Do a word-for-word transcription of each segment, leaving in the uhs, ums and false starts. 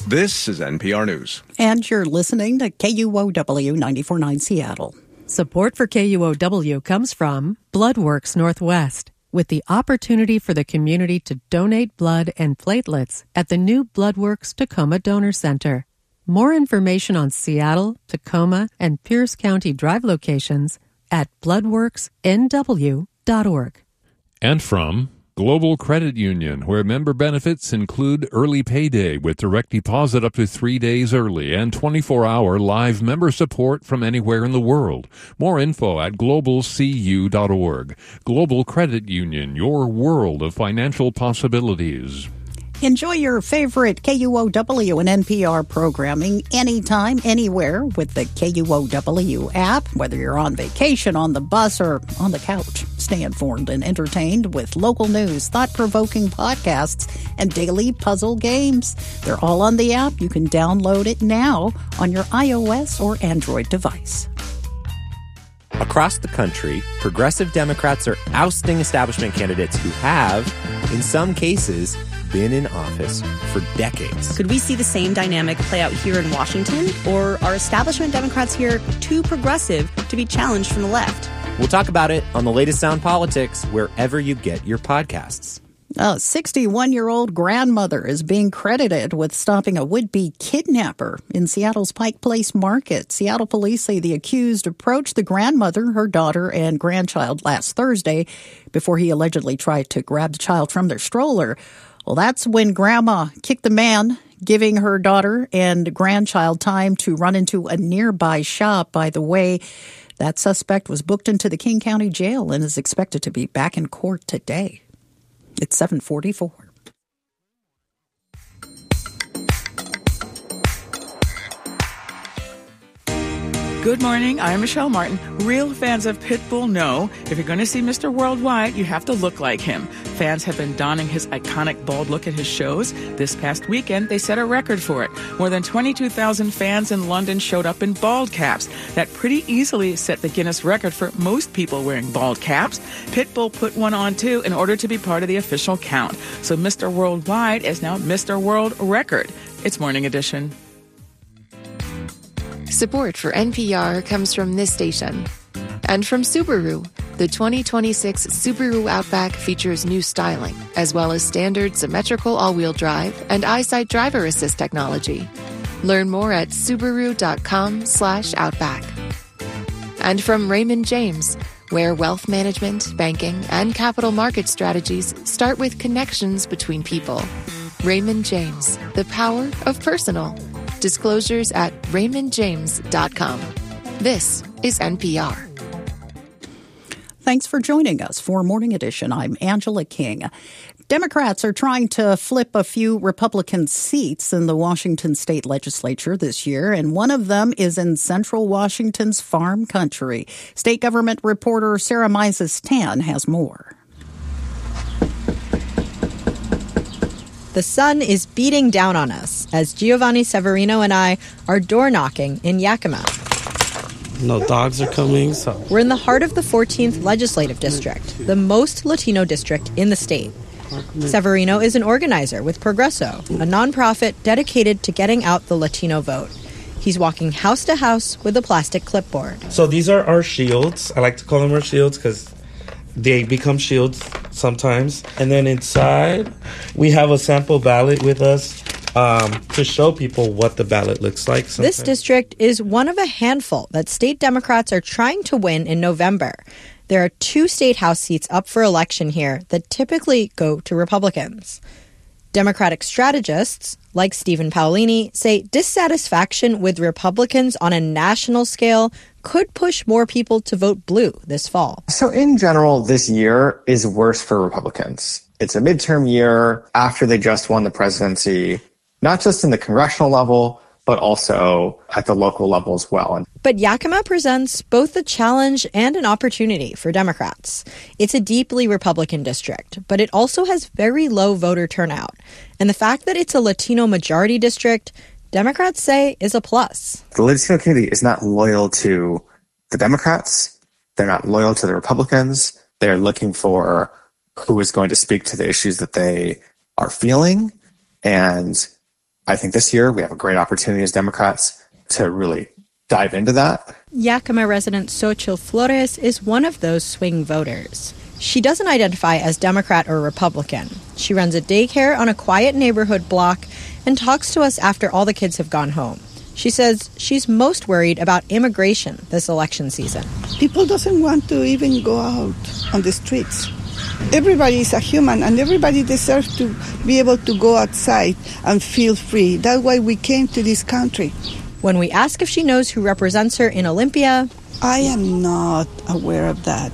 This is N P R News. And you're listening to K U O W ninety-four point nine Seattle. Support for K U O W comes from Bloodworks Northwest, with the opportunity for the community to donate blood and platelets at the new Bloodworks Tacoma Donor Center. More information on Seattle, Tacoma, and Pierce County Drive locations at bloodworks n w dot org. And from Global Credit Union, where member benefits include early payday with direct deposit up to three days early and twenty-four hour live member support from anywhere in the world. More info at global c u dot org. Global Credit Union, your world of financial possibilities. Enjoy your favorite K U O W and N P R programming anytime, anywhere with the K U O W app, whether you're on vacation, on the bus, or on the couch. Stay informed and entertained with local news, thought-provoking podcasts, and daily puzzle games. They're all on the app. You can download it now on your iOS or Android device. Across the country, progressive Democrats are ousting establishment candidates who have, in some cases, been in office for decades. Could we see the same dynamic play out here in Washington? Or are establishment Democrats here too progressive to be challenged from the left? We'll talk about it on the latest Sound Politics, wherever you get your podcasts. A sixty-one-year-old grandmother is being credited with stopping a would-be kidnapper in Seattle's Pike Place Market. Seattle police say the accused approached the grandmother, her daughter, and grandchild last Thursday before he allegedly tried to grab the child from their stroller. Well, that's when Grandma kicked the man, giving her daughter and grandchild time to run into a nearby shop. By the way, that suspect was booked into the King County Jail and is expected to be back in court today. It's seven forty-four. Good morning, I'm Michelle Martin. Real fans of Pitbull know if you're going to see Mister Worldwide, you have to look like him. Fans have been donning his iconic bald look at his shows. This past weekend, they set a record for it. More than twenty-two thousand fans in London showed up in bald caps. That pretty easily set the Guinness record for most people wearing bald caps. Pitbull put one on, too, in order to be part of the official count. So Mister Worldwide is now Mister World Record. It's Morning Edition. Support for N P R comes from this station. And from Subaru. The twenty twenty-six Subaru Outback features new styling, as well as standard symmetrical all-wheel drive and EyeSight driver assist technology. Learn more at Subaru.com slash Outback. And from Raymond James, where wealth management, banking, and capital market strategies start with connections between people. Raymond James, the power of personal. Disclosures at raymond james dot com. This is N P R. Thanks for joining us for Morning Edition. I'm Angela King. Democrats are trying to flip a few Republican seats in the Washington state legislature this year, and one of them is in central Washington's farm country. State government reporter Sarah Mises-Tan has more. The sun is beating down on us as Giovanni Severino and I are door knocking in Yakima. No dogs are coming, so... We're in the heart of the fourteenth Legislative District, the most Latino district in the state. Severino is an organizer with Progreso, a nonprofit dedicated to getting out the Latino vote. He's walking house to house with a plastic clipboard. So these are our shields. I like to call them our shields because they become shields sometimes. And then inside, we have a sample ballot with us um, to show people what the ballot looks like. Sometimes. This district is one of a handful that state Democrats are trying to win in November. There are two state house seats up for election here that typically go to Republicans. Democratic strategists, like Stephen Paolini, say dissatisfaction with Republicans on a national scale could push more people to vote blue this fall. So in general, this year is worse for Republicans. It's a midterm year after they just won the presidency, not just in the congressional level, but also at the local level as well. But Yakima presents both a challenge and an opportunity for Democrats. It's a deeply Republican district, but it also has very low voter turnout. And the fact that it's a Latino majority district, Democrats say is a plus. The Latino community is not loyal to the Democrats. They're not loyal to the Republicans. They're looking for who is going to speak to the issues that they are feeling. And I think this year we have a great opportunity as Democrats to really dive into that. Yakima resident Xochitl Flores is one of those swing voters. She doesn't identify as Democrat or Republican. She runs a daycare on a quiet neighborhood block and talks to us after all the kids have gone home. She says she's most worried about immigration this election season. People doesn't want to even go out on the streets. Everybody is a human and everybody deserves to be able to go outside and feel free. That's why we came to this country. When we ask if she knows who represents her in Olympia, I am not aware of that.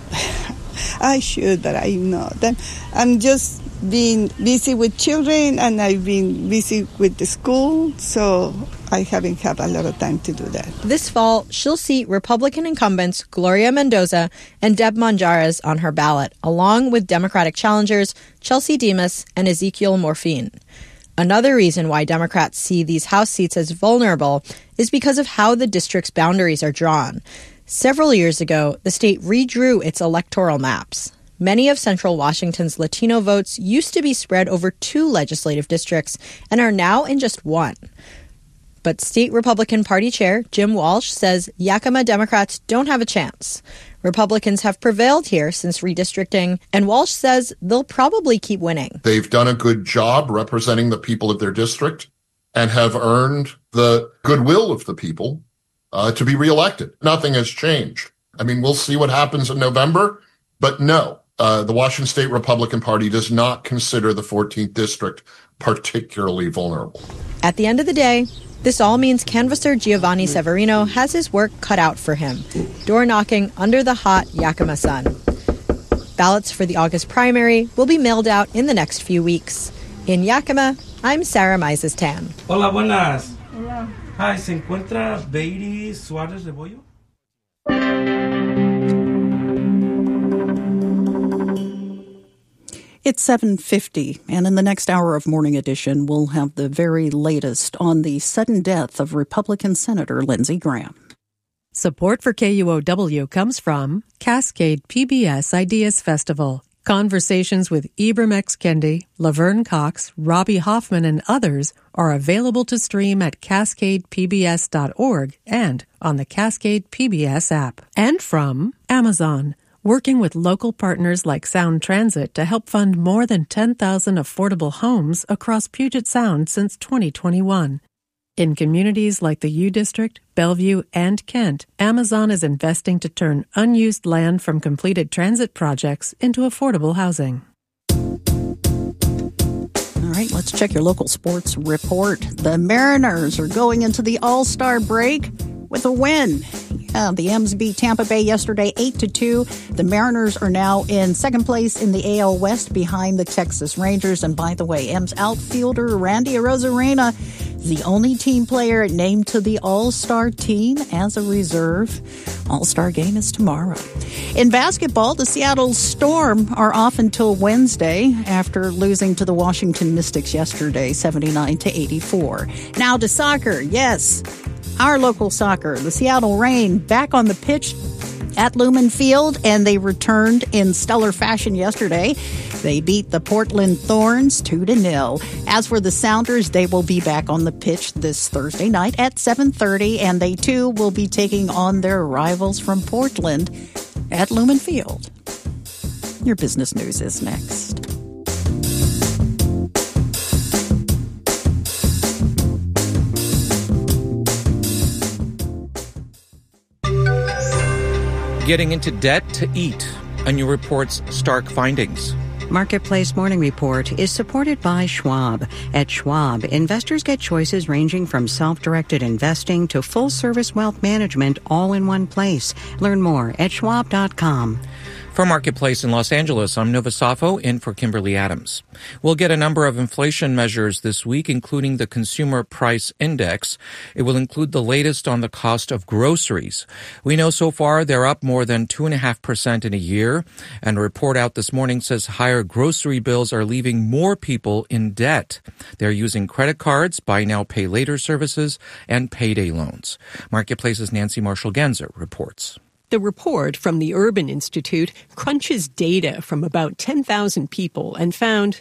I should, but I'm not. I'm, I'm just being busy with children and I've been busy with the school, so I haven't had a lot of time to do that. This fall, she'll see Republican incumbents Gloria Mendoza and Deb Monjarez on her ballot, along with Democratic challengers Chelsea Demas and Ezekiel Morfin. Another reason why Democrats see these House seats as vulnerable is because of how the district's boundaries are drawn. Several years ago, the state redrew its electoral maps. Many of Central Washington's Latino votes used to be spread over two legislative districts and are now in just one. But State Republican Party Chair Jim Walsh says Yakima Democrats don't have a chance. Republicans have prevailed here since redistricting, and Walsh says they'll probably keep winning. They've done a good job representing the people of their district and have earned the goodwill of the people uh, to be reelected. Nothing has changed. I mean, we'll see what happens in November, but no, uh, the Washington State Republican Party does not consider the fourteenth district particularly vulnerable. At the end of the day, this all means canvasser Giovanni Severino has his work cut out for him, door knocking under the hot Yakima sun. Ballots for the August primary will be mailed out in the next few weeks. In Yakima, I'm Sarah Mises-Tan. Hola, buenas. Hola. Hi, ¿se encuentra Beiri Suárez Rebollo? It's seven fifty, and in the next hour of Morning Edition, we'll have the very latest on the sudden death of Republican Senator Lindsey Graham. Support for K U O W comes from Cascade P B S Ideas Festival. Conversations with Ibram X. Kendi, Laverne Cox, Robbie Hoffman, and others are available to stream at cascade p b s dot org and on the Cascade P B S app. And from Amazon, working with local partners like Sound Transit to help fund more than ten thousand affordable homes across Puget Sound since twenty twenty-one. In communities like the U District, Bellevue, and Kent, Amazon is investing to turn unused land from completed transit projects into affordable housing. All right, let's check your local sports report. The Mariners are going into the All-Star break with a win. Yeah, the M's beat Tampa Bay yesterday eight to two. The Mariners are now in second place in the A L West behind the Texas Rangers. And by the way, M's outfielder Randy Arozarena is the only team player named to the All-Star team as a reserve. All-Star game is tomorrow. In basketball, the Seattle Storm are off until Wednesday after losing to the Washington Mystics yesterday, seventy-nine to eighty-four. Now to soccer, yes. Our local soccer, the Seattle Reign, back on the pitch at Lumen Field, and they returned in stellar fashion yesterday. They beat the Portland Thorns two to nil. As for the Sounders, they will be back on the pitch this Thursday night at seven thirty, and they too will be taking on their rivals from Portland at Lumen Field. Your business news is next. Getting into debt to eat, a new report's stark findings. Marketplace Morning Report is supported by Schwab. At Schwab, investors get choices ranging from self-directed investing to full-service wealth management all in one place. Learn more at schwab dot com. For Marketplace in Los Angeles, I'm Nova Safo in for Kimberly Adams. We'll get a number of inflation measures this week, including the Consumer Price Index. It will include the latest on the cost of groceries. We know so far they're up more than two point five percent in a year, and a report out this morning says higher grocery bills are leaving more people in debt. They're using credit cards, buy now, pay later services, and payday loans. Marketplace's Nancy Marshall-Genzer reports. The report from the Urban Institute crunches data from about ten thousand people and found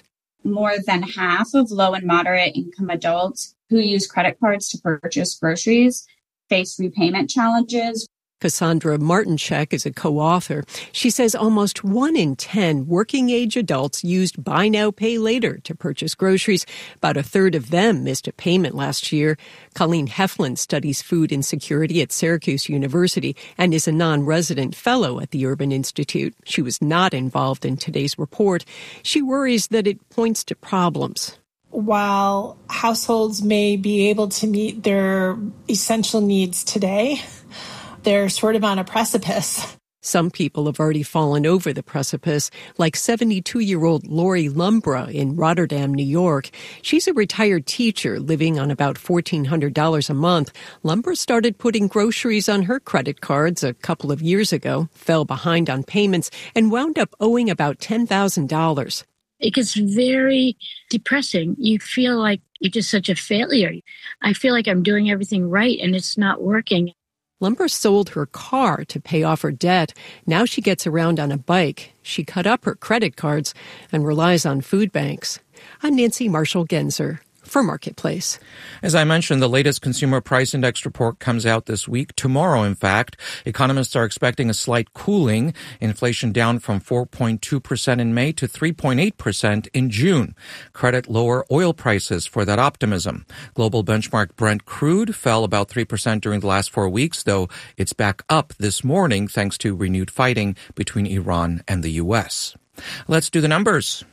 More than half of low and moderate income adults who use credit cards to purchase groceries face repayment challenges. Cassandra Martinchek is a co-author. She says almost one in ten working-age adults used Buy Now, Pay Later to purchase groceries. About a third of them missed a payment last year. Colleen Heflin studies food insecurity at Syracuse University and is a non-resident fellow at the Urban Institute. She was not involved in today's report. She worries that it points to problems. While households may be able to meet their essential needs today, they're sort of on a precipice. Some people have already fallen over the precipice, like seventy-two-year-old Lori Lumbra in Rotterdam, New York. She's a retired teacher living on about fourteen hundred dollars a month. Lumbra started putting groceries on her credit cards a couple of years ago, fell behind on payments, and wound up owing about ten thousand dollars. It gets very depressing. You feel like you're just such a failure. I feel like I'm doing everything right and it's not working. Lumbra sold her car to pay off her debt. Now she gets around on a bike. She cut up her credit cards and relies on food banks. I'm Nancy Marshall-Genzer for Marketplace. As I mentioned, the latest Consumer Price Index report comes out this week. Tomorrow, in fact, economists are expecting a slight cooling. Inflation down from four point two percent in May to three point eight percent in June. Credit lower oil prices for that optimism. Global benchmark Brent crude fell about three percent during the last four weeks, though it's back up this morning thanks to renewed fighting between Iran and the U S. Let's do the numbers.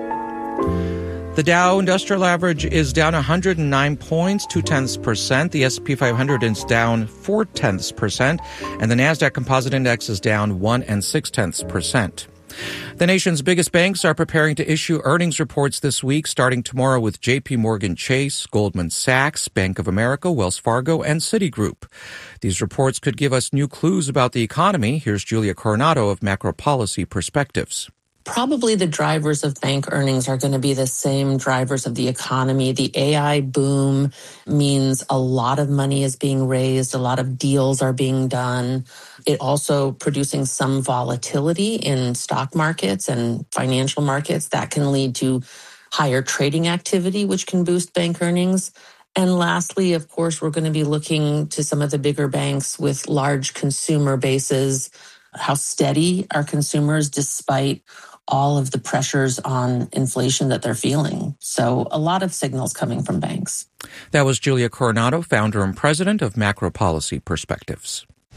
The Dow Industrial Average is down one hundred nine points, two-tenths percent. The S and P five hundred is down four-tenths percent. And the NASDAQ Composite Index is down one and six-tenths percent. The nation's biggest banks are preparing to issue earnings reports this week, starting tomorrow with J P Morgan Chase, Goldman Sachs, Bank of America, Wells Fargo, and Citigroup. These reports could give us new clues about the economy. Here's Julia Coronado of Macro Policy Perspectives. Probably the drivers of bank earnings are going to be the same drivers of the economy. The A I boom means a lot of money is being raised, a lot of deals are being done. It also producing some volatility in stock markets and financial markets that can lead to higher trading activity, which can boost bank earnings. And lastly, of course, we're going to be looking to some of the bigger banks with large consumer bases, how steady are consumers despite all of the pressures on inflation that they're feeling. So a lot of signals coming from banks. That was Julia Coronado, founder and president of Macro Policy Perspectives.